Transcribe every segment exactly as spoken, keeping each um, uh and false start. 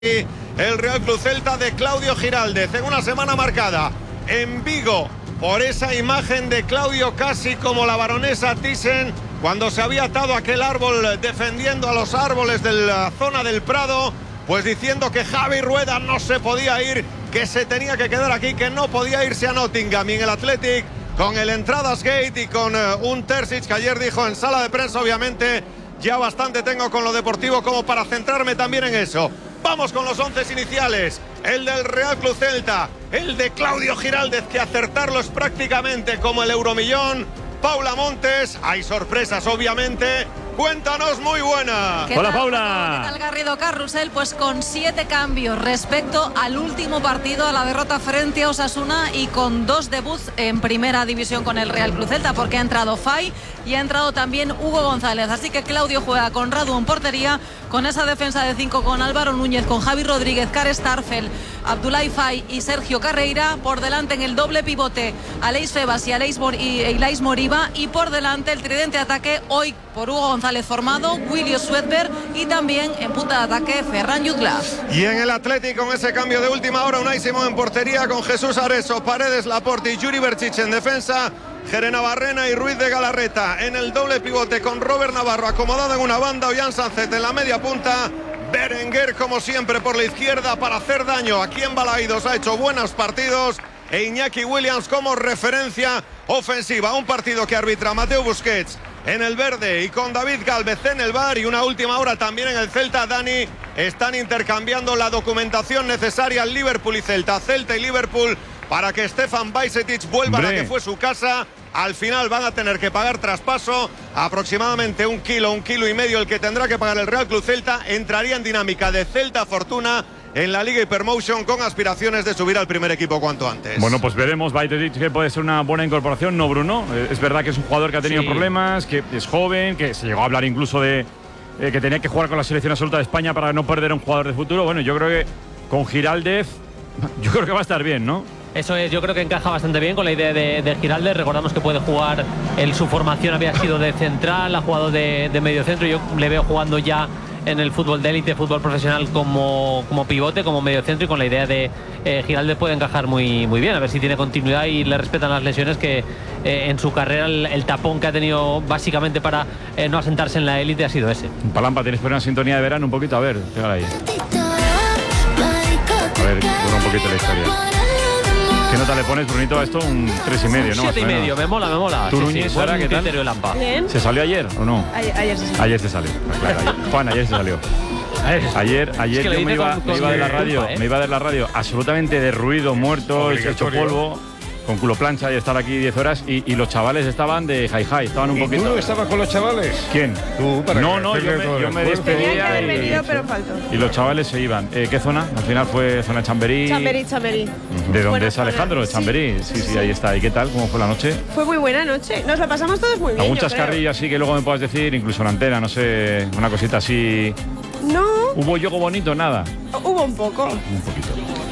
El Real Club Celta de Claudio Giraldez en una semana marcada en Vigo por esa imagen de Claudio casi como la baronesa Thyssen cuando se había atado a aquel árbol defendiendo a los árboles de la zona del Prado, pues diciendo que Javi Rueda no se podía ir, que se tenía que quedar aquí, que no podía irse a Nottingham. Y en el Athletic con el Entradas Gate y con uh, un Terzic que ayer dijo en sala de prensa, obviamente ya bastante tengo con lo deportivo como para centrarme también en eso. Vamos con los once iniciales, el del Real Club Celta, el de Claudio Giraldez, que acertarlo es prácticamente como el euromillón. Paula Montes, hay sorpresas obviamente. Cuéntanos, muy buena. Hola, tal, Paula. ¿Qué tal, Garrido Carrusel? Pues con siete cambios respecto al último partido, a la derrota frente a Osasuna, y con dos debuts en primera división con el Real Club Celta, porque ha entrado Fay y ha entrado también Hugo González. Así que Claudio juega con Radu en portería, con esa defensa de cinco con Álvaro Núñez, con Javi Rodríguez, Kare Starfel, Abdoulaye Faye y Sergio Carreira. Por delante en el doble pivote Aleix Febas y Aleix Mor y Ilais Moriba, y por delante el tridente de ataque hoy por Hugo González formado, Willy Swedberg, y también en punta de ataque Ferran Jutgla. Y en el Atlético con ese cambio de última hora, Unai Simón en portería con Jesús Areso, Paredes, Laporte y Yuri Berchiche en defensa, Jerena Barrena y Ruiz de Galarreta en el doble pivote con Robert Navarro acomodado en una banda, Ollán Sánchez en la media punta, Berenguer como siempre por la izquierda para hacer daño. Aquí en Balaídos ha hecho buenos partidos, e Iñaki Williams como referencia ofensiva. Un partido que arbitra Mateo Busquets en el verde y con David Gálvez en el V A R. Y una última hora también en el Celta, Dani, están intercambiando la documentación necesaria al Liverpool y Celta, Celta y Liverpool, para que Stefan Bajcetic vuelva Hombre. a la que fue su casa. Al final van a tener que pagar traspaso, aproximadamente un kilo, un kilo y medio el que tendrá que pagar el Real Club Celta. Entraría en dinámica de Celta Fortuna en la Liga Hypermotion, con aspiraciones de subir al primer equipo cuanto antes. Bueno, pues veremos. Bajcetic, que puede ser una buena incorporación, ¿no, Bruno? Es verdad que es un jugador que ha tenido sí. problemas, que es joven, que se llegó a hablar incluso de eh, que tenía que jugar con la selección absoluta de España para no perder a un jugador de futuro. Bueno, yo creo que con Giraldez, yo creo que va a estar bien, ¿no? Eso es, yo creo que encaja bastante bien con la idea de, de Giraldez. Recordamos que puede jugar, en su formación había sido de central, ha jugado de, de medio centro. Yo le veo jugando ya en el fútbol de élite, fútbol profesional, como, como pivote, como medio centro, y con la idea de eh, Giraldez puede encajar muy, muy bien. A ver si tiene continuidad y le respetan las lesiones, que eh, en su carrera el, el tapón que ha tenido básicamente para eh, no asentarse en la élite ha sido ese. Palampa, tienes por una sintonía de verano un poquito, a ver, pégala ahí. A ver, dura un poquito la historia. ¿Qué nota le pones, Brunito, a esto? Un tres y medio, ¿no? Siete y medio, me mola, me mola. ¿Tú, sí, Núñez, sí, Sara, qué tal? Bien. ¿Se salió ayer o no? Ayer, ayer se salió. Ayer se salió. Claro, ayer. Juan, ayer se salió. Ayer, ayer es que yo me iba, con, me iba de la radio, culpa, ¿eh? me iba de la radio absolutamente derruido, muerto, hecho polvo, con culo plancha y estar aquí diez horas, y, y los chavales estaban de hi hi, estaban un ¿Y poquito. tú no estabas con los chavales? ¿Quién? Tú, para No, no, yo me, yo me despedía. Tenía que haber y, venido, pero faltó. Y los chavales se iban. Eh, ¿Qué zona? Al final fue zona Chamberí. Chamberí, Chamberí. ¿De dónde Buena es Alejandro? De zona. Chamberí. Sí, sí, sí, ahí está. ¿Y qué tal? ¿Cómo fue la noche? Fue muy buena noche. Nos la pasamos todos muy bien. ¿Algún yo chascarrillo así que luego me puedas decir? Incluso en antena, no sé, una cosita así. creo. No. ¿Hubo yogo bonito? Nada. Hubo un poco. Un poquito.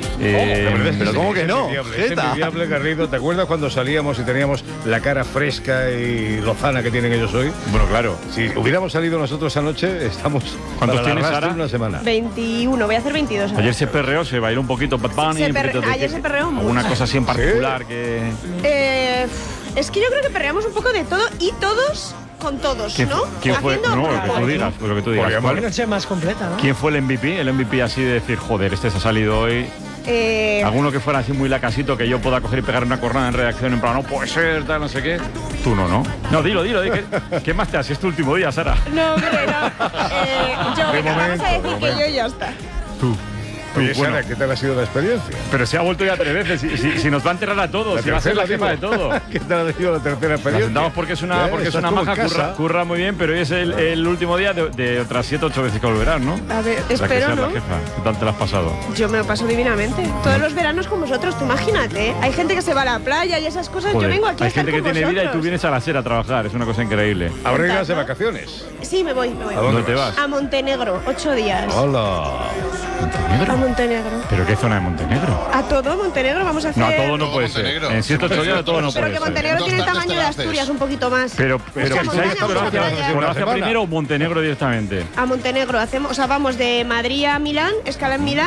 Eh, Oh, pero ¿cómo que no? Es Jeta. envidiable, Garrido. ¿Te acuerdas cuando salíamos y teníamos la cara fresca y lozana que tienen ellos hoy? Bueno, claro. Si hubiéramos salido nosotros anoche, estamos ¿Cuántos para tienes, la Sara? una semana. veintiuno, voy a hacer veintidós. ahora. Ayer se perreó, se bailó un poquito Bad Bunny. Se un perre- poquito de- ayer se perreó ¿Alguna mucho. cosa así en particular que...? Eh, es que yo creo que perreamos un poco de todo y todos con todos, ¿Quién, ¿no? ¿quién fue? Haciendo No, lo que algo. tú digas, lo que tú digas. Poliamor. ¿Cuál- noche más completa, ¿no? ¿Quién fue el M V P? El M V P así de decir, joder, este se ha salido hoy. Eh, Alguno que fuera así muy lacasito, que yo pueda coger y pegar una cornada en redacción en plan, no puede ser, tal, no sé qué. Tú no, ¿no? No, dilo, dilo. di, ¿Qué, ¿Qué más te hace? Es tu último día, Sara. no, hombre, no. Eh, yo, De venga, vamos momento, a decir de que yo momento. ya está. Tú. Tú, Oye, bueno. Sara, ¿qué tal ha sido la experiencia? Pero se ha vuelto ya tres veces. Si, si- si nos va a enterrar a todos, si va a ser la jefa de digo. todo. ¿Qué tal ha sido la tercera Nos experiencia? sentamos porque es una, ¿Eh? porque es Estás una como en maja, casa. curra, curra muy bien, pero hoy es el, el último día de, de otras siete, ocho veces que volverás, ¿no? A ver, La que espero, seas la ¿no? jefa. ¿Qué tal te la has pasado? Yo me lo paso divinamente. Todos los veranos con vosotros, tú imagínate. ¿eh? Hay gente que se va a la playa y esas cosas. Joder, yo vengo aquí a hay estar gente que con tiene vida y tú vosotros. vienes a la SER a trabajar. Es una cosa increíble. ¿Abrigas de vacaciones? Sí, me voy, me voy. ¿A dónde te vas? A Montenegro, ocho días. Hola. ¿Montenegro? A Montenegro. ¿Pero qué zona de Montenegro? A todo Montenegro vamos a hacer. No, a todo no Todo puede Montenegro. ser. En siete ocho días todo no Pero puede que ser. Montenegro Dos tiene el tardes tamaño te de la haces. Asturias, un poquito más. Pero, pero Mucha ¿pensáis montaña, mucha Croacia, playa. Croacia semana. primero o Montenegro directamente? A Montenegro hacemos, o sea, vamos de Madrid a Milán, escala en Milán.